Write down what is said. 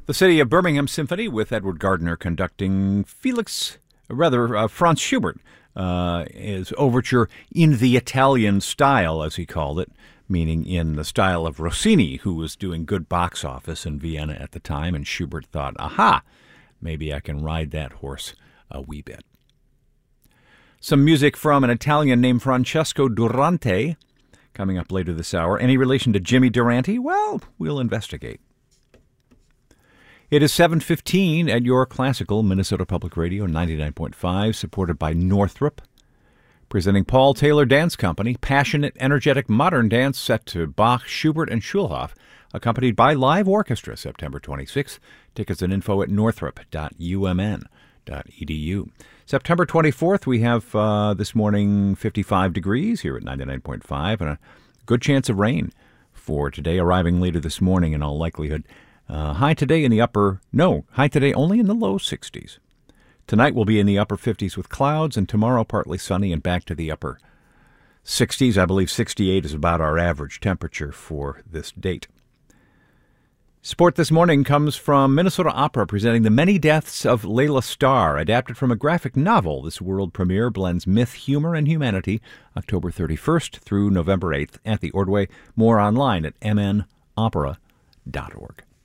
The City of Birmingham Symphony with Edward Gardner conducting Franz Schubert, his overture in the Italian style, as he called it, meaning in the style of Rossini, who was doing good box office in Vienna at the time, and Schubert thought, aha, maybe I can ride that horse a wee bit. Some music from an Italian named Francesco Durante coming up later this hour. Any relation to Jimmy Durante? Well, we'll investigate. It is 7:15 at your classical Minnesota Public Radio 99.5, supported by Northrop, presenting Paul Taylor Dance Company, passionate, energetic, modern dance set to Bach, Schubert, and Schulhoff, accompanied by live orchestra, September 26th. Tickets and info at northrop.umn.edu. September 24th, we have this morning 55 degrees here at 99.5, and a good chance of rain for today, arriving later this morning in all likelihood. High today only in the low 60s. Tonight will be in the upper 50s with clouds, and tomorrow partly sunny and back to the upper 60s. I believe 68 is about our average temperature for this date. Sport this morning comes from Minnesota Opera presenting The Many Deaths of Layla Starr, adapted from a graphic novel. This world premiere blends myth, humor, and humanity, October 31st through November 8th at the Ordway. More online at mnopera.org.